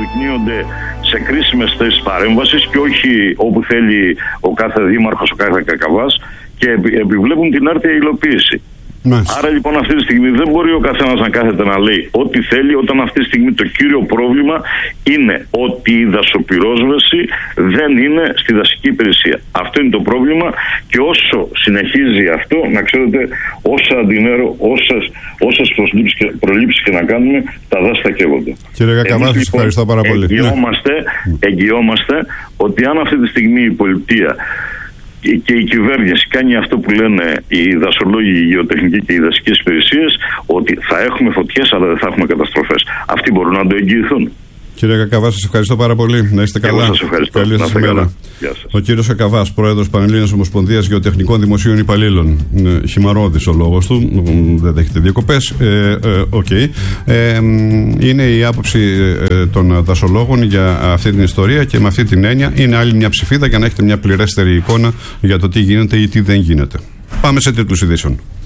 αναμειγνύονται σε κρίσιμες θέσεις παρέμβασης και όχι όπου θέλει ο κάθε δήμαρχος, ο κάθε κακαβάς, και επιβλέπουν την άρτια υλοποίηση. Άρα λοιπόν αυτή τη στιγμή δεν μπορεί ο καθένας να κάθεται να λέει ό,τι θέλει, όταν αυτή τη στιγμή το κύριο πρόβλημα είναι ότι η δασοπυρόσβεση δεν είναι στη δασική υπηρεσία. Αυτό είναι το πρόβλημα, και όσο συνεχίζει αυτό, να ξέρετε, όσα αντινέρω, όσες προλήψεις και να κάνουμε, τα δάση θα καίγονται. Κύριε Κακαβά, σας ευχαριστώ πάρα πολύ. Εγγυόμαστε ότι αν αυτή τη στιγμή η πολιτεία και η κυβέρνηση κάνει αυτό που λένε οι δασολόγοι, οι γεωτεχνικοί και οι δασικές υπηρεσίες, ότι θα έχουμε φωτιές αλλά δεν θα έχουμε καταστροφές. Αυτοί μπορούν να το εγγυηθούν. Κύριε Κακαβά, σας ευχαριστώ πάρα πολύ. Να είστε καλά. Σας ευχαριστώ. Καλή σας ημέρα. Ο κύριος Κακαβάς, πρόεδρος Πανελλήνιας Ομοσπονδίας Γεωτεχνικών Δημοσίων Υπαλλήλων. Χυμαρώδης ο λόγος του, δεν δέχεται διακοπές. Είναι η άποψη των δασολόγων για αυτή την ιστορία, και με αυτή την έννοια είναι άλλη μια ψηφίδα για να έχετε μια πληρέστερη εικόνα για το τι γίνεται ή τι δεν γίνεται. Πάμε σε τίτλους ειδήσεων.